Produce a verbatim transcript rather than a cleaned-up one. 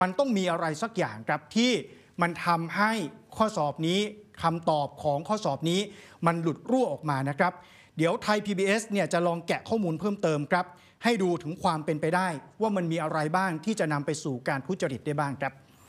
มันต้องมีอะไรสักอย่างครับที่มันทำให้ข้อสอบนี้คำตอบของข้อสอบนี้มันหลุดรั่วออกมานะครับเดี๋ยวไทย พี บี เอส เนี่ยจะลองแกะข้อมูลเพิ่มเติมครับให้ดูถึงความเป็นไปได้ว่ามันมีอะไรบ้างที่จะนำไปสู่การทุจริตได้บ้างครับ